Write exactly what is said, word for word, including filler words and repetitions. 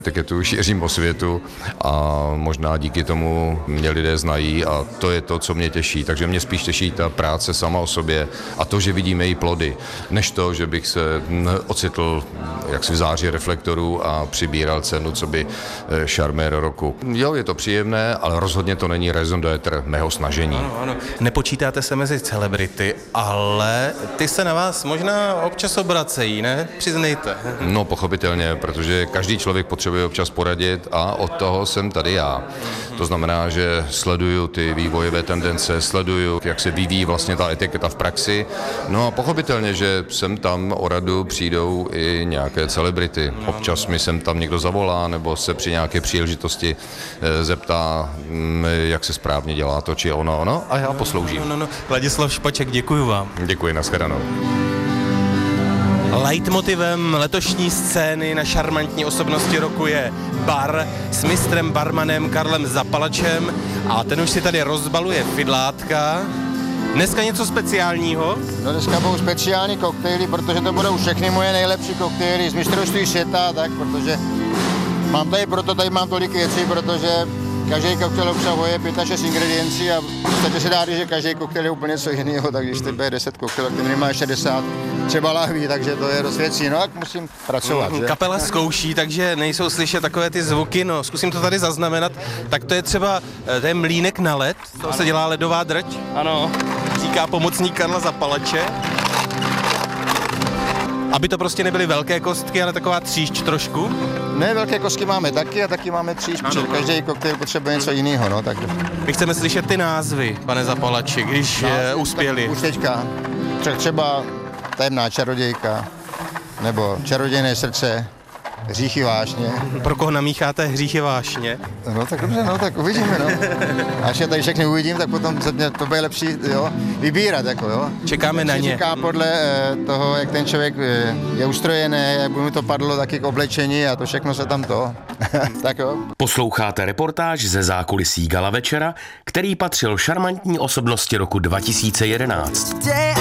Etiketu šířím po světu a možná díky tomu mě lidé znají a to je to, co mě těší. Takže mě spíš těší ta práce sama o sobě a to, že vidíme její plody, než to, že bych se ocitl jaksi v záři reflektorů a přibíral cenu, co by šarmér roku. Jo, je to příjemné, ale rozhodně to není raison d'être mého snažení. Ano, ano. Nepočítáte se mezi celebrity, ale ty se na vás možná občas obracejí, ne? Přiznejte. No, pochopitelně, protože každý člověk potřebuje občas poradit a od toho jsem tady já. To znamená, že sleduju ty vývojové tendence, sleduju, jak se vyvíjí vlastně ta etiketa v praxi. No a pochopitelně, že sem tam o radu přijdou i nějaké celebrity. Občas mi sem tam někdo zavolá nebo se při nějaké příležitosti zeptá, jak se správně dělá to či ono, ono a já posloužím. No, no, no. Ladislav Špaček, děkuju vám. Děkuji, nashledanou. Leitmotivem letošní scény na šarmantní osobnosti roku je bar s mistrem barmanem Karlem Zapalačem a ten už si tady rozbaluje fidlátka. Dneska něco speciálního? No dneska budou speciální koktejly, protože to budou všechny moje nejlepší koktejly z mistrovství světa, tak, protože mám tady, proto tady mám tolik věcí, protože každý koktejl obsahuje pět až šest ingrediencí a v podstatě se dá říct, že každý koktejl je úplně něco jiného, tak když ty bude deset koktejlů, tak ty minimálně šedesát třeba lahví, takže to je dost věcí, no tak musím pracovat, že? Kapela zkouší, takže nejsou slyšet takové ty zvuky, no zkusím to tady zaznamenat, tak to je třeba ten mlýnek na led, to se dělá ledová drť, Ano. říká pomocník Karla Zapalače. Aby to prostě nebyly velké kostky, ale taková tříšť trošku. Ne, velké kostky máme taky a taky máme tříšť, protože každý koktejl potřebuje něco jiného, no tak. My chceme slyšet ty názvy, pane Zapalači, když je uspěli. Už teďka, třeba Tajemná čarodějka, nebo Čarodějné srdce, Hříchy vášně. Pro koho namícháte Hříchy vášně? No tak dobře, no tak uvidíme, no. Až je tady všechny uvidím, tak potom se mě to bude lepší, jo, vybírat, jako jo. Čekáme na ně. Říká podle e, toho, jak ten člověk e, je ustrojený, jak by mu to padlo taky k oblečení a to všechno se tam to. Tak jo. Posloucháte reportáž ze zákulisí Gala večera, který patřil šarmantní osobnosti roku dva tisíce jedenáct.